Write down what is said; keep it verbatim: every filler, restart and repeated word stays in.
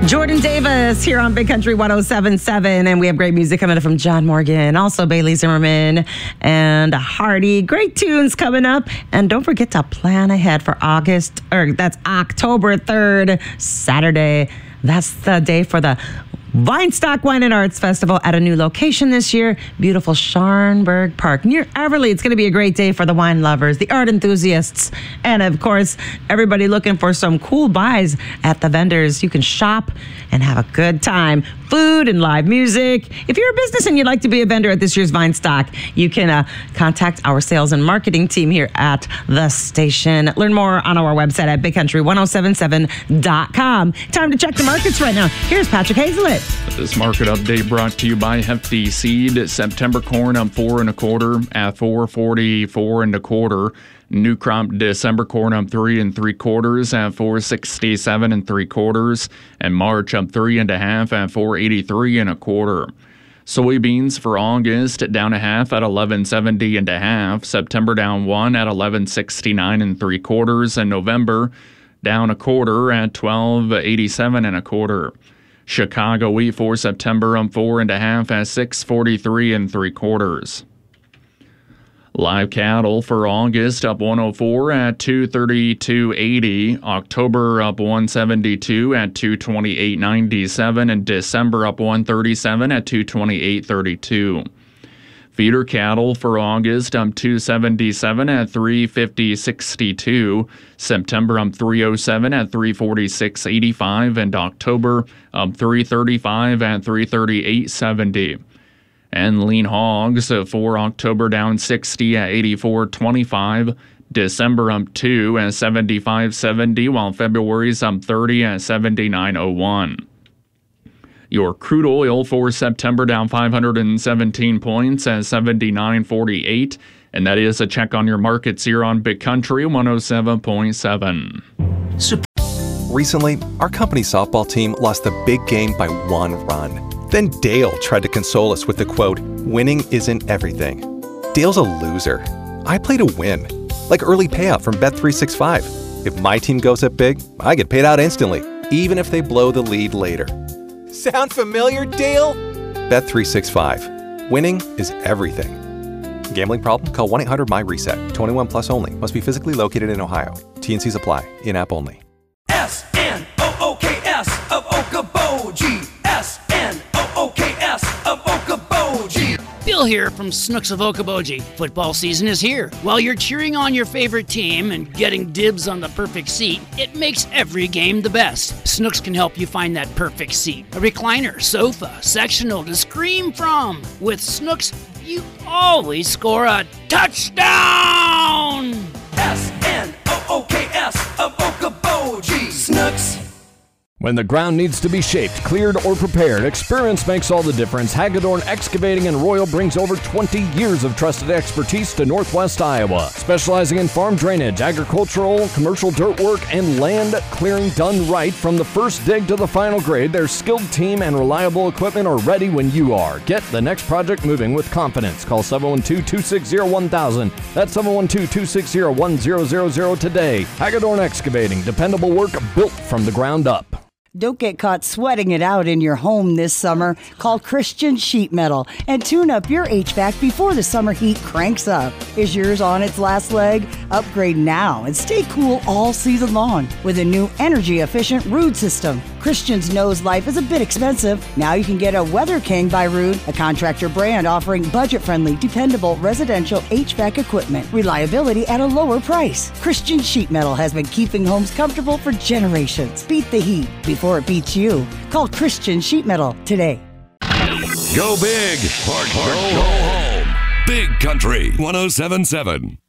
Jordan Davis here on Big Country one oh seven point seven, and we have great music coming up from John Morgan, also Bailey Zimmerman and Hardy. Great tunes coming up, and don't forget to plan ahead for August, or that's October third, Saturday. That's the day for the Vinestock Wine and Arts Festival at a new location this year, beautiful Scharenberg Park near Everly. It's going to be a great day for the wine lovers, the art enthusiasts, and of course, everybody looking for some cool buys at the vendors. You can shop and have a good time. Food and live music. If you're a business and you'd like to be a vendor at this year's Vinestock, you can uh, contact our sales and marketing team here at the station. Learn more on our website at big country ten seventy-seven dot com. Time to check the markets right now. Here's Patrick Hazelit. This market update brought to you by Hefty Seed. September corn up four and a quarter at four forty-four and a quarter. New crop December corn up three and three quarters at four sixty-seven and three quarters, and March up three and a half at four eighty-three and a quarter. Soybeans for August down a half at eleven seventy and a half. September down one at eleven sixty-nine and three quarters, and November down a quarter at twelve eighty-seven and a quarter. Chicago wheat for September up four and a half at six forty-three and three quarters. Live cattle for August up one oh four at two thirty-two eighty. October up one seventy-two at two twenty-eight ninety-seven, and December up one thirty-seven at two twenty-eight thirty-two. Feeder cattle for August up two seventy-seven at three fifty sixty-two. September up three oh seven at three forty-six eighty-five, and October up three thirty-five at three thirty-eight seventy. And lean hogs for October down sixty at eighty-four twenty-five. December up two at seventy-five seventy, while February's up thirty at seventy-nine oh one. Your crude oil for September down five hundred seventeen points at seventy-nine forty-eight. And that is a check on your markets here on Big Country one oh seven point seven. Recently, our company softball team lost the big game by one run. Then Dale tried to console us with the quote, "Winning isn't everything." Dale's a loser. I play to win. Like early payout from Bet three sixty-five. If my team goes up big, I get paid out instantly, even if they blow the lead later. Sound familiar, Dale? Bet three sixty-five. Winning is everything. Gambling problem? Call one eight hundred M Y reset. twenty-one plus only. Must be physically located in Ohio. T N Cs apply. In-app only. S N O O K S of Okoboji. S N O O K S of Okoboji. Bill here from Snooks of Okoboji. Football season is here. While you're cheering on your favorite team and getting dibs on the perfect seat, it makes every game the best. Snooks can help you find that perfect seat. A recliner, sofa, sectional to scream from. With Snooks, you always score a touchdown! S N O O K S of Okoboji. Snooks. When the ground needs to be shaped, cleared, or prepared, experience makes all the difference. Hagedorn Excavating and Royal brings over twenty years of trusted expertise to Northwest Iowa, specializing in farm drainage, agricultural, commercial dirt work, and land clearing done right. From the first dig to the final grade, their skilled team and reliable equipment are ready when you are. Get the next project moving with confidence. Call seven one two, two six zero, one thousand. That's seven one two, two six zero, one zero zero zero today. Hagedorn Excavating, dependable work built from the ground up. Don't get caught sweating it out in your home this summer. Call Christian Sheet Metal and tune up your H V A C before the summer heat cranks up. Is yours on its last leg? Upgrade now and stay cool all season long with a new energy-efficient Ruud system. Christians knows life is a bit expensive. Now you can get a Weather King by Ruud, a contractor brand offering budget-friendly, dependable residential H V A C equipment. Reliability at a lower price. Christian Sheet Metal has been keeping homes comfortable for generations. Beat the heat before it beats you. Call Christian Sheet Metal today. Go big or go home. Big Country one oh seven point seven.